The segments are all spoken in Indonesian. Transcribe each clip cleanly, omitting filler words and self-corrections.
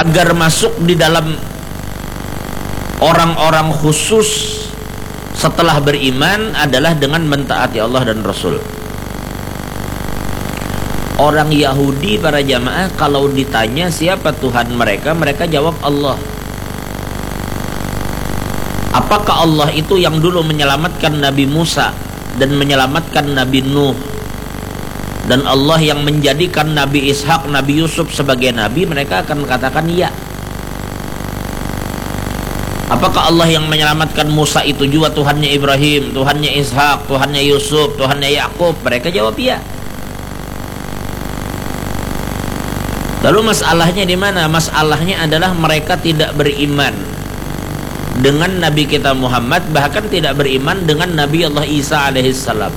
agar masuk di dalam orang-orang khusus setelah beriman adalah dengan mentaati Allah dan Rasul. Orang Yahudi para jamaah kalau ditanya siapa Tuhan mereka, mereka jawab Allah. Apakah Allah itu yang dulu menyelamatkan Nabi Musa dan menyelamatkan Nabi Nuh, dan Allah yang menjadikan Nabi Ishak, Nabi Yusuf sebagai nabi? Mereka akan katakan iya. Apakah Allah yang menyelamatkan Musa itu juga Tuhannya Ibrahim, Tuhannya Ishak, Tuhannya Yusuf, Tuhannya Yakub? Mereka jawab iya. Lalu masalahnya di mana? Masalahnya adalah mereka tidak beriman dengan Nabi kita Muhammad, bahkan tidak beriman dengan Nabi Allah Isa alaihissalam.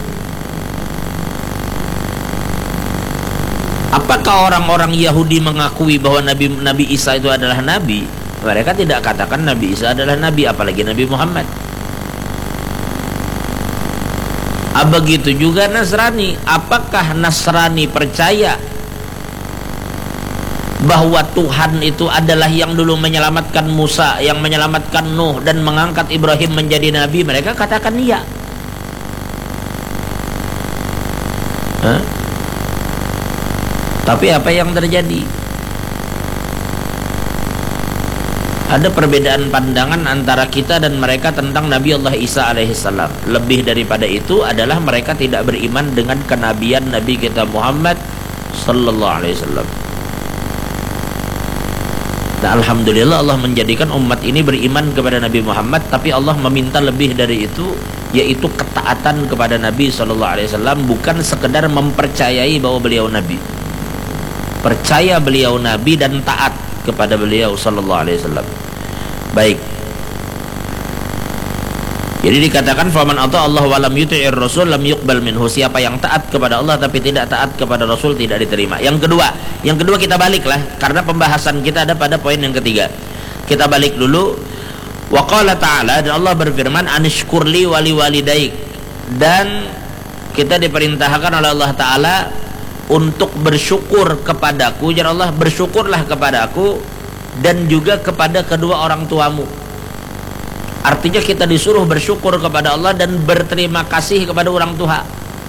Apakah orang-orang Yahudi mengakui bahwa Nabi Isa itu adalah nabi? Mereka tidak katakan Nabi Isa adalah nabi, apalagi Nabi Muhammad. Begitu juga Nasrani. Apakah Nasrani percaya bahwa Tuhan itu adalah yang dulu menyelamatkan Musa, yang menyelamatkan Nuh, dan mengangkat Ibrahim menjadi nabi? Mereka katakan iya. Tapi apa yang terjadi? Ada perbedaan pandangan antara kita dan mereka tentang Nabi Allah Isa alaihissalam. Lebih daripada itu adalah mereka tidak beriman dengan kenabian Nabi kita Muhammad sallallahu alaihi wasallam. Nah, alhamdulillah Allah menjadikan umat ini beriman kepada Nabi Muhammad, tapi Allah meminta lebih dari itu, yaitu ketaatan kepada Nabi sallallahu alaihi wasallam, bukan sekedar mempercayai bahwa beliau nabi. Percaya beliau nabi dan taat kepada beliau sallallahu alaihi wasallam. Baik. Jadi dikatakan faman ata Allah wa lam yuti'ir rasul lam yuqbal minhu. Siapa yang taat kepada Allah tapi tidak taat kepada Rasul tidak diterima. Yang kedua kita baliklah, karena pembahasan kita ada pada poin yang ketiga. Kita balik dulu. Wa qala ta'ala, dan Allah berfirman anishkurli wali walidaik, dan kita diperintahkan oleh Allah Ta'ala untuk bersyukur kepadaku. Ya Allah, bersyukurlah kepadaku dan juga kepada kedua orang tuamu. Artinya kita disuruh bersyukur kepada Allah dan berterima kasih kepada orang tua.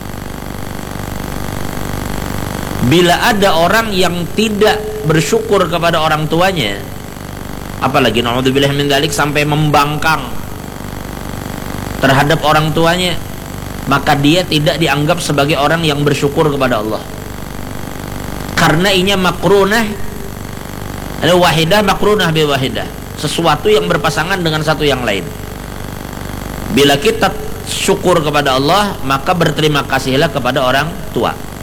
Bila ada orang yang tidak bersyukur kepada orang tuanya, apalagi naudzubillah min dzalik, sampai membangkang terhadap orang tuanya, maka dia tidak dianggap sebagai orang yang bersyukur kepada Allah. Karena inya makrunah, ada wahidah makrunah bi wahidah, sesuatu yang berpasangan dengan satu yang lain. Bila kita syukur kepada Allah, maka berterima kasihlah kepada orang tua.